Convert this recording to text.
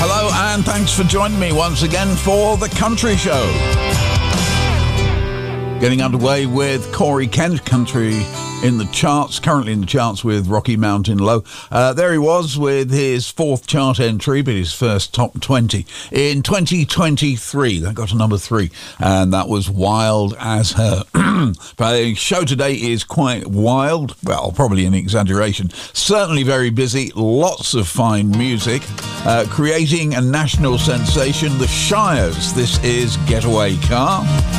Hello, and thanks for joining me once again for The Country Show. Getting underway with Corey Kent, Country in the charts, currently in the charts with Rocky Mountain Low. There he was with his fourth chart entry, but his first top 20 in 2023. That got to number 3, and that was Wild as Her. But the show today is quite wild. Well, probably an exaggeration. Certainly very busy. Lots of fine music. Creating a national sensation, The Shires. This is Getaway Car.